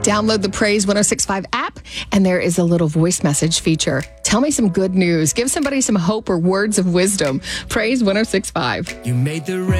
Download the Praise 106.5 app, and there is a little voice message feature. Tell me some good news. Give somebody some hope or words of wisdom. Praise 106.5. You made the